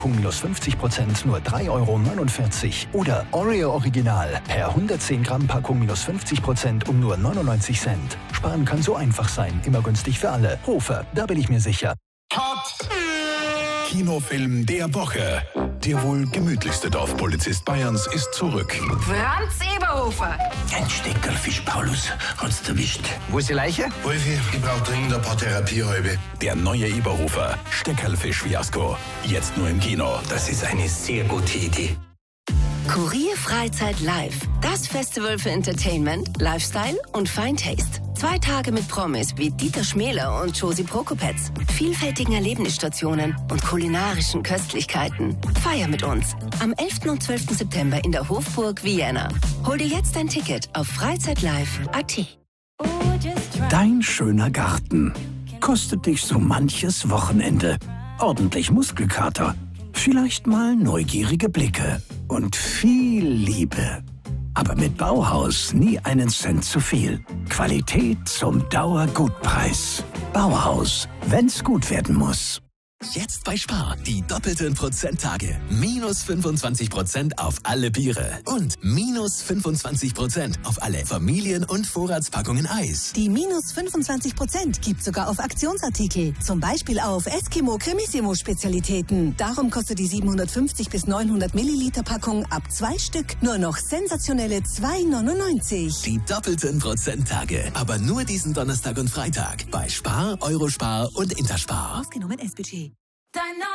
Minus 50% nur 3,49 € oder Oreo Original per 110 Gramm Packung minus 50% um nur 99 Cent. Sparen kann so einfach sein, immer günstig für alle. Hofer, da bin ich mir sicher. Cut! Kinofilm der Woche. Der wohl gemütlichste Dorfpolizist Bayerns ist zurück. Franz Eberhofer. Ein Steckerlfisch, Paulus. Hat's erwischt. Wo ist die Leiche? Wolfi, ich brauch dringend ein paar Therapiehalbe. Der neue Eberhofer. Steckerlfisch-Fiasko. Jetzt nur im Kino. Das ist eine sehr gute Idee. Kurier Freizeit Live. Das Festival für Entertainment, Lifestyle und Fine Taste. 2 Tage mit Promis wie Dieter Schmäler und Josie Prokopetz, vielfältigen Erlebnisstationen und kulinarischen Köstlichkeiten. Feier mit uns am 11. und 12. September in der Hofburg Vienna. Hol dir jetzt ein Ticket auf freizeitlive.at. Dein schöner Garten kostet dich so manches Wochenende. Ordentlich Muskelkater, vielleicht mal neugierige Blicke und viel Liebe. Aber mit Bauhaus nie einen Cent zu viel. Qualität zum Dauergutpreis. Bauhaus, wenn's gut werden muss. Jetzt bei Spar, die doppelten Prozenttage. Minus 25% auf alle Biere und minus 25% auf alle Familien- und Vorratspackungen Eis. Die minus 25% gibt sogar auf Aktionsartikel. Zum Beispiel auf Eskimo Cremissimo Spezialitäten. Darum kostet die 750 bis 900 Milliliter Packung ab 2 Stück nur noch sensationelle 2,99. Die doppelten Prozenttage. Aber nur diesen Donnerstag und Freitag bei Spar, Eurospar und Interspar. Ausgenommen S-Budget.